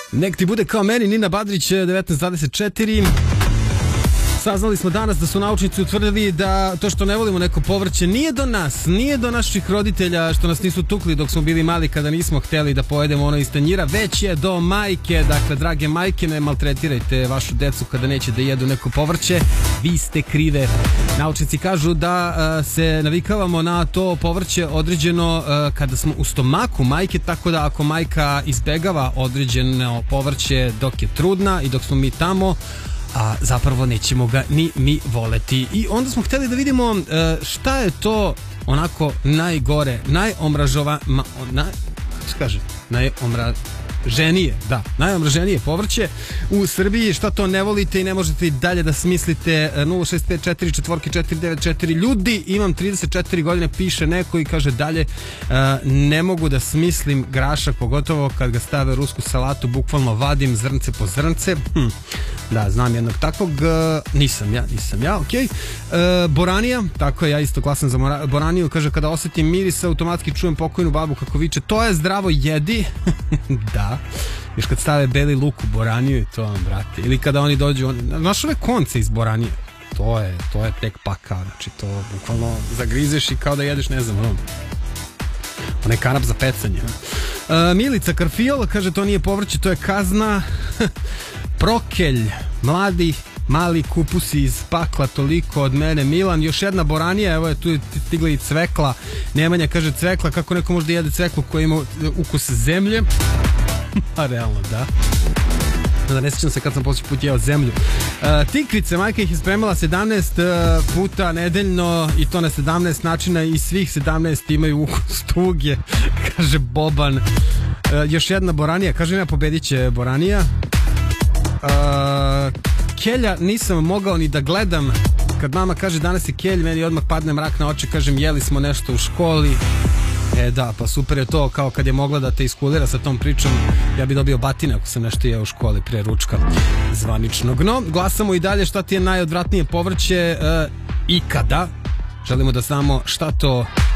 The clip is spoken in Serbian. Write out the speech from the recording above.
Nek ti bude kao meni, Nina Badrić, 1924. Saznali smo danas da su naučnici utvrdili da to što ne volimo neko povrće nije do nas, nije do naših roditelja što nas nisu tukli dok smo bili mali kada nismo hteli da pojedemo ono iz tanjira, već je do majke. Dakle, drage majke, ne maltretirajte vašu decu kada neće da jedu neko povrće, vi ste krive. Naučnici kažu da se navikavamo na to povrće određeno kada smo u stomaku majke, tako da ako majka izbegava određeno povrće dok je trudna i dok smo mi tamo, a zapravo nećemo ga ni mi voleti. I onda smo htjeli da vidimo šta je to onako najgore, najomraženije povrće u Srbiji, šta to ne volite i ne možete i dalje da smislite. 065444944 ljudi, imam 34 godine, piše neko i kaže dalje, ne mogu da smislim grašak, pogotovo kad ga stave rusku salatu, bukvalno vadim zrnce po zrnce. Da, znam jednog takvog, nisam ja, okej. Boranija, tako je, ja isto glasam za Boraniju, kaže kada osjetim miris automatski čujem pokojnu babu kako viče to je zdravo, jedi. Da, još kad stave beli luk u Boraniju i to vam, brate, ili kada oni dođu, znaš ove konce iz Boranije, to je tek pakao, znači to bukvalno zagrizeš i kao da jedeš, ne znam, onaj kanap za pecanje. Milica Karfiol kaže to nije povrće, to je kazna. Prokelj, mali kupusi iz pakla, toliko od mene. Milan, još jedna Boranija, evo je tu stigla i Cvekla. Nemanja kaže Cvekla, kako neko može da jede cveklu koja ima ukus zemlje? A realno, da. Da ne sjećam se kad sam posljednji put jeo zemlju. Tikvice, majka ih je spremala 17 puta nedeljno i to na 17 načina i svih 17 imaju ukus tuge, kaže Boban. Još jedna Boranija, kažem ja, pobedit će Boranija. Kelja nisam mogao ni da gledam. Kad mama kaže danas je kelj, meni odmah padne mrak na oči, kažem jeli smo nešto u školi. Da, pa super je to, kao kad je mogla da te iskulira sa tom pričom, ja bi dobio batine ako sam nešto jeo u školi prije ručka zvaničnog. No, glasamo i dalje šta ti je najodvratnije povrće ikada. Želimo da znamo šta to